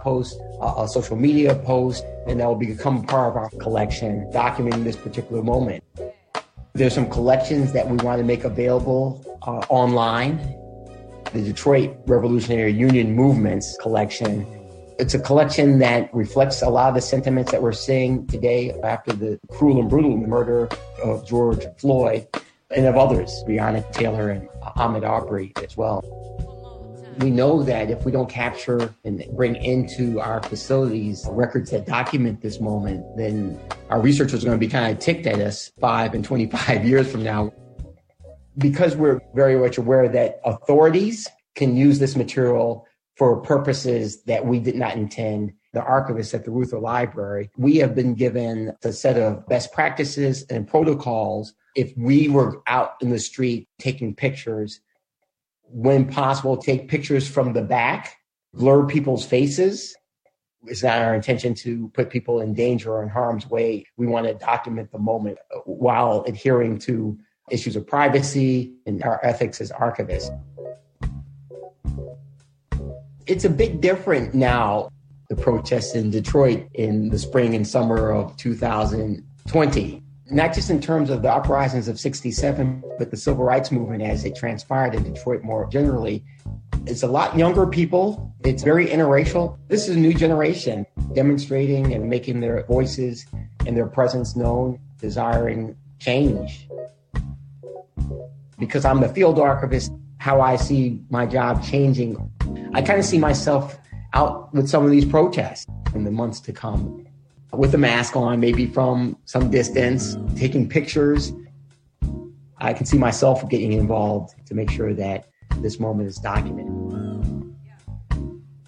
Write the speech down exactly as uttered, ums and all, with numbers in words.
post, a, a social media post, and that will become part of our collection, documenting this particular moment. There's some collections that we want to make available uh, online. The Detroit Revolutionary Union Movements collection. It's a collection that reflects a lot of the sentiments that we're seeing today after the cruel and brutal murder of George Floyd and of others, Breonna Taylor and Ahmaud Arbery as well. We know that if we don't capture and bring into our facilities records that document this moment, then our researchers are going to be kind of ticked at us five and twenty-five years from now. Because we're very much aware that authorities can use this material for purposes that we did not intend, the archivists at the Reuther Library, we have been given a set of best practices and protocols. If we were out in the street taking pictures, when possible, take pictures from the back, blur people's faces. It's not our intention to put people in danger or in harm's way. We want to document the moment while adhering to issues of privacy and our ethics as archivists. It's a bit different now, the protests in Detroit in the spring and summer of two thousand twenty. Not just in terms of the uprisings of sixty-seven, but the civil rights movement as it transpired in Detroit more generally. It's a lot younger people. It's very interracial. This is a new generation demonstrating and making their voices and their presence known, desiring change. Because I'm the field archivist, how I see my job changing, I kind of see myself out with some of these protests in the months to come, with a mask on, maybe from some distance, taking pictures. I can see myself getting involved to make sure that this moment is documented.